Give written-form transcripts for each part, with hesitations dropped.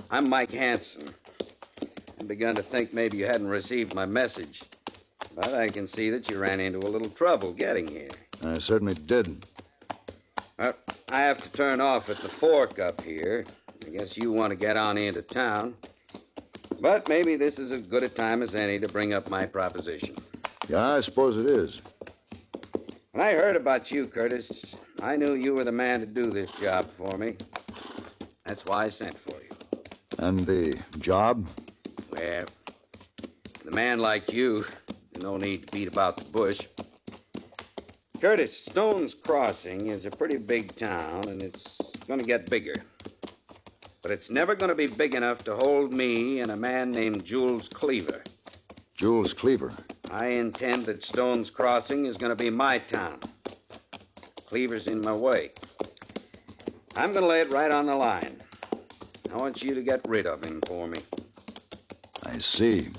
I'm Mike Hanson. I begun to think maybe you hadn't received my message. But I can see that you ran into a little trouble getting here. I certainly did. I have to turn off at the fork up here. I guess you want to get on into town. But maybe this is as good a time as any to bring up my proposition. Yeah, I suppose it is. When I heard about you, Curtis, I knew you were the man to do this job for me. That's why I sent for you. And the job? Well, the man like you, there's no need to beat about the bush. Curtis, Stone's Crossing is a pretty big town, and it's going to get bigger. But it's never going to be big enough to hold me and a man named Jules Cleaver. Jules Cleaver? I intend that Stone's Crossing is going to be my town. Cleaver's in my way. I'm going to lay it right on the line. I want you to get rid of him for me. I see.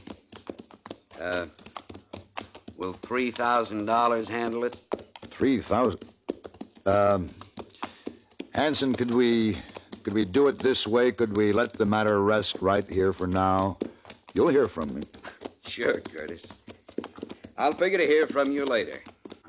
Will $3,000 handle it? 3,000? Hanson, could we do it this way? Could we let the matter rest right here for now? You'll hear from me. Sure, Curtis. I'll figure to hear from you later.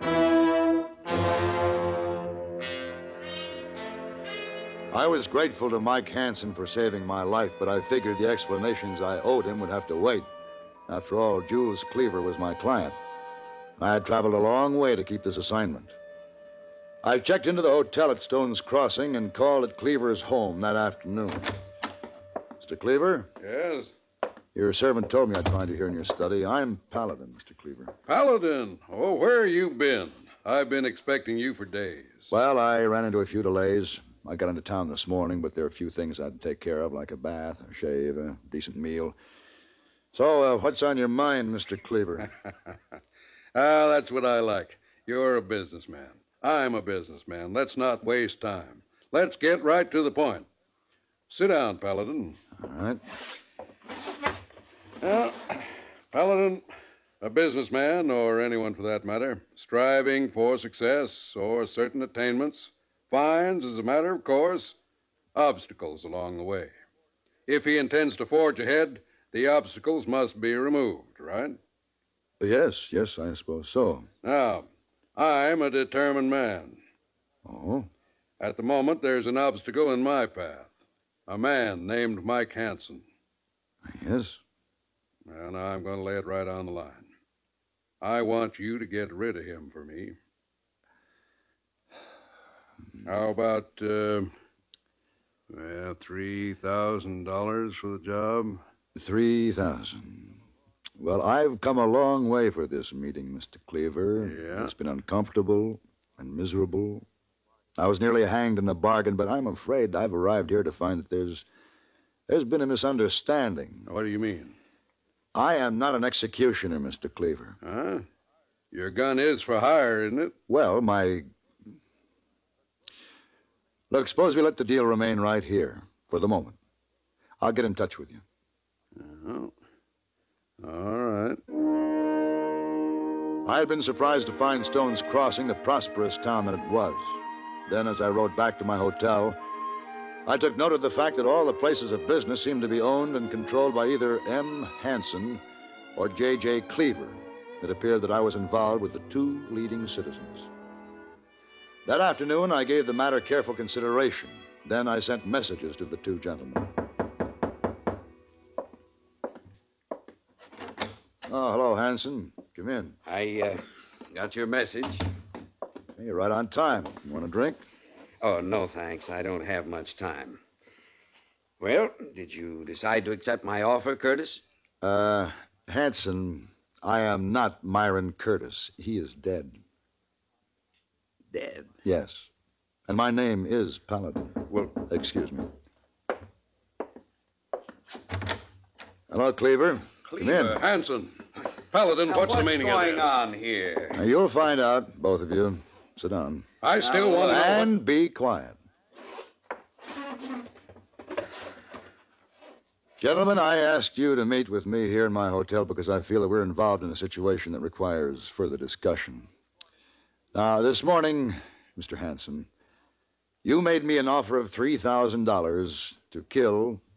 I was grateful to Mike Hanson for saving my life, but I figured the explanations I owed him would have to wait. After all, Jules Cleaver was my client. I had traveled a long way to keep this assignment. I checked into the hotel at Stone's Crossing and called at Cleaver's home that afternoon. Mr. Cleaver? Yes? Your servant told me I'd find you here in your study. I'm Paladin, Mr. Cleaver. Paladin? Oh, where you been? I've been expecting you for days. Well, I ran into a few delays. I got into town this morning, but there are a few things I'd take care of, like a bath, a shave, a decent meal. So, what's on your mind, Mr. Cleaver? That's what I like. You're a businessman. I'm a businessman. Let's not waste time. Let's get right to the point. Sit down, Paladin. All right. Well, Paladin, a businessman, or anyone for that matter, striving for success or certain attainments, finds, as a matter of course, obstacles along the way. If he intends to forge ahead, the obstacles must be removed, right? Yes, I suppose so. Now, I'm a determined man. Oh? At the moment, there's an obstacle in my path. A man named Mike Hanson. Yes? And I'm going to lay it right on the line. I want you to get rid of him for me. How about, $3,000 for the job? 3,000. Well, I've come a long way for this meeting, Mr. Cleaver. Yeah? It's been uncomfortable and miserable. I was nearly hanged in the bargain, but I'm afraid I've arrived here to find that there's been a misunderstanding. What do you mean? I am not an executioner, Mr. Cleaver. Huh? Your gun is for hire, isn't it? Well, Look, suppose we let the deal remain right here for the moment. I'll get in touch with you. Oh. All right. I had been surprised to find Stone's Crossing the prosperous town that it was. Then, as I rode back to my hotel, I took note of the fact that all the places of business seemed to be owned and controlled by either M. Hanson or J.J. Cleaver. It appeared that I was involved with the two leading citizens. That afternoon, I gave the matter careful consideration. Then I sent messages to the two gentlemen. Oh, hello, Hanson. Come in. I got your message. Hey, you're right on time. You want a drink? Oh, no, thanks. I don't have much time. Well, did you decide to accept my offer, Curtis? Hanson, I am not Myron Curtis. He is dead. Dead? Yes. And my name is Paladin. Well, excuse me. Hello, Cleaver. Cleaver? Come in. Hanson. Paladin, what's the meaning of this? What's going on here? Now, you'll find out, both of you. Sit down. I still want to know. And be quiet. Gentlemen, I asked you to meet with me here in my hotel because I feel that we're involved in a situation that requires further discussion. Now, this morning, Mr. Hanson, you made me an offer of $3,000 to kill